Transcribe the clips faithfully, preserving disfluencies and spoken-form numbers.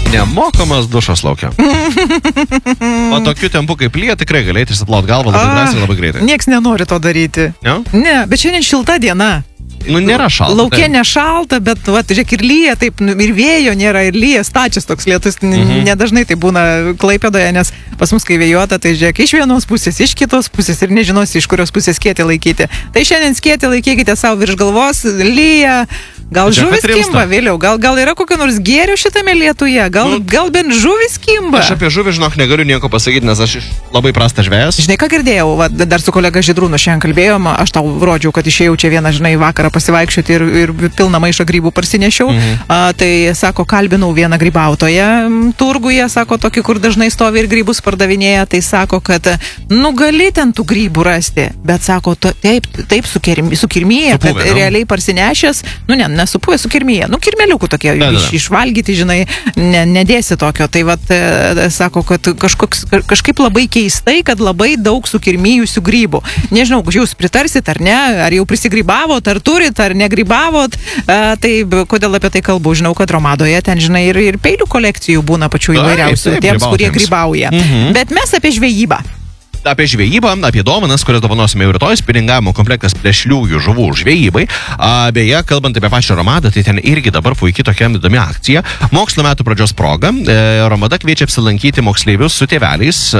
Nemokamas dušas laukia. O tokiu tempu kaip lyja tikrai galėtų išsiplaut galvą labai drąsiai, labai greitai. Nieks nenori to daryti. Ne? Ne, bet šiandien šilta diena. Nu, nėra šalta. Laukia nešalta, bet, va, žiūrėk, ir lyja, taip, nu, ir vėjo nėra, ir lyja stačias toks lietus. Mhm. Nedažnai tai būna Klaipėdoje, nes pas mus kai vėjuota, tai žiūrėk, iš vienos pusės, iš kitos pusės ir nežinosi, iš kurios pusės skėtį laikyti. Tai šiandien skėtį laikykite savo virš galvos, lyja. Gal žuvis kimba vėliau, gal, gal yra kokio nors gėrio šitame lietuje, gal, nu, gal bent žuvis kimba. Aš apie žuvį, žinok, negaliu nieko pasakyti, nes aš labai prastas žvejas. Žinai, ką girdėjau, va, dar su kolega Žydrūnu šiandien kalbėjom, aš tau rodžiau, kad išėjau čia vieną, žinai, vakarą pasivaikščioti ir, ir pilną maišą grybų parsinešiau. Mhm. A, tai, sako, kalbinau vieną grybautoją turguje, sako, tokį, kur dažnai stovi ir grybus pardavinėja, tai sako, kad, nu, gali ten tų grybų rasti, bet, sako, to, taip, taip sukirmyje, kad no? realiai parsinešęs, nu, ne, nesupuvę su kirmyje, nu, kirmeliukų tokie, da, da, da. Iš, išvalgyti, žinai, ne, nedėsi tokio. Tai vat, e, sako, kad kažkoks, kažkaip labai keistai, kad labai daug sukirmyjusių grybų. Nežinau, jūs pritarsit ar ne, ar jau prisigrybavot, ar turit, ar negrybavot, e, tai kodėl apie tai kalbu, žinau, kad Romadoje ten, žinai, ir, ir peilių kolekcijų būna pačių įvairiausių, tiems, kurie grybauja. Mhm. Bet mes apie žvejybą. Apie žvejybą, apie dovanas, kurias dovanosime jau rytoj, spiningavimo komplektas plėšriųjų žuvų žvejybai. A, beje, kalbant apie pačią Romadą, tai ten irgi dabar puikiai tokia įdomi akcija. Mokslo metų pradžios proga. E, Romada kviečia apsilankyti moksleivius su tėveliais e,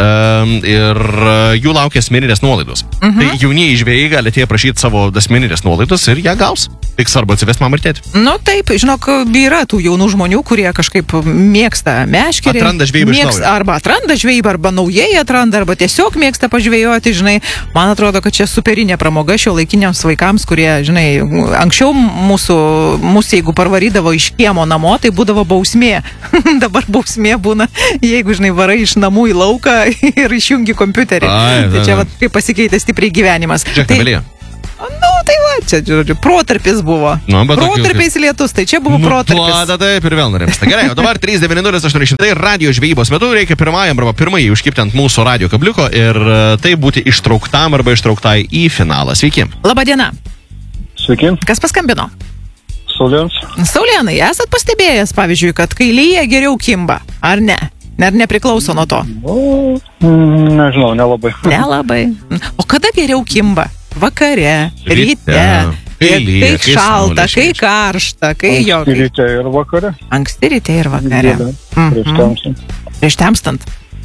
ir jų laukia asmeninės nuolaidos. Mhm. Tai jaunieji žvejai gali atėję prašyti savo asmeninės nuolaidos ir ją gaus. Tik svarbu atsivest mamą ir tėtį. Nu taip, žinok, yra tų jaunų žmonių, kurie kažkaip mėgsta meškerį. Atranda žvejybą iš naujo. Arba atranda žvejybą, arba naujai atranda, arba tiesiog mėgsta pažvejoti, žinai. Man atrodo, kad čia superinė pramoga šio laikiniams vaikams, kurie, žinai, anksčiau mūsų, mūsų jeigu parvarydavo iš kiemo namo, tai būdavo bausmė. Dabar bausmė būna, jeigu, žinai, varai iš namų į lauką ir išjungi kompiuterį. Ai, tai čia va, kaip pasikeitė stipriai gyvenimas. Čia tai, kabelė. Nu, tai va, čia, žodžiu, protarpis buvo. Nu, protarpiais tokiu... lietus, tai čia buvo nu, protarpis. Tada taip ir vėl nurimsta. Gerai, o dabar trys devyni nulis aštuoni šimtai radio žvejybos metu reikia pirmajam arba pirmąjį užkipti ant mūsų radio kabliuko ir tai būti ištrauktam arba ištrauktai į finalą. Sveiki. Labadiena. Sveiki. Kas paskambino? Saulėnas. Saulėnai, esat pastebėjęs, pavyzdžiui, kad kai lyja geriau kimba, ar ne? Ar nepriklauso nuo to? Nu, nežinau, nelabai. Nelabai. O kada geriau kimba? Vakare, ryte, kai, lyja, kai šalta, kai karšta, kai jo. Anksti ryte ir vakare. Anksti ryte ir vakare. Mhm. Prieš temstant. Prieš temstant.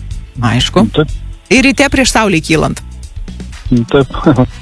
Aišku. Taip. Ir ryte prieš saulei kylant. Taip.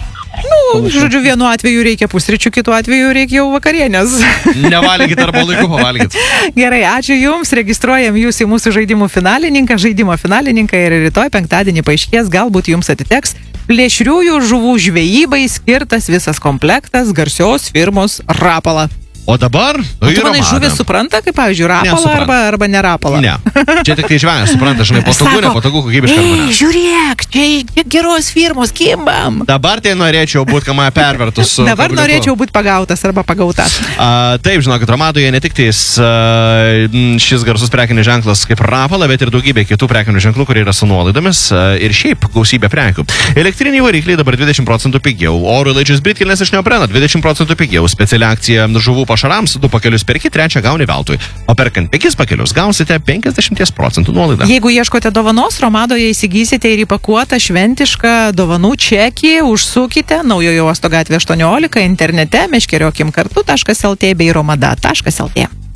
Nu, žodžiu, vienu atveju reikia pusryčių, kitu atveju reikia jau vakarienės. Nevalgykit arba laiku pavalgykit. Gerai, ačiū Jums, registruojam Jūs į mūsų žaidimų finalininką, žaidimo finalininką ir rytoj penktadienį paaiškės, galbūt Jums atiteks plėšriųjų žuvų žvejybai skirtas visas komplektas garsios firmos Rapala. O dabar... O tu manai, žuvis supranta, kaip, pavyzdžiui, rapalą ne, arba, arba nerapalą? Ne. Čia tik tai žvejas supranta, žinai, patogu, nepatogu, kokybiškai. Ei, žiūrėk, čia geros firmos, kimbam. Dabar tai norėčiau būti, ką mane pervertus. Dabar kabliuku. Norėčiau būti pagautas arba pagautas. A, taip, žinokit, Romadoje ne tik tais a, šis garsus prekinis ženklas kaip Rapala, bet ir daugybė kitų prekinių ženklų, kurie yra su nuolaidomis a, ir šiaip gausybė prekių. Elektriniai varikliai dabar dvidešimt procentų pigiau, oro laidžius britkelnės iš neopreno dvidešimt procentų pigiau, speciali akcija žuvų pašarams, du pakelius perki, trečią gauni veltui. O perkant penkis pakelius gausite penkiasdešimt procentų nuolaidą. Jeigu ieškote dovanos, Romadoje įsigysite ir įpakuotą šventišką dovanų čekį, užsukite Naujojo Uosto gatvė aštuoniolika internete meškeriokim kartu taškas lt bei romada taškas lt.